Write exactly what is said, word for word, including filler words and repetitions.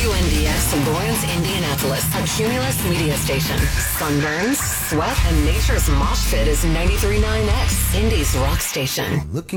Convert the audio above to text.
W N D X Lawrence, Indianapolis, a Cumulus media station. Sunburns, sweat, and nature's mosh pit is ninety-three point nine X, Indy's rock station. Looking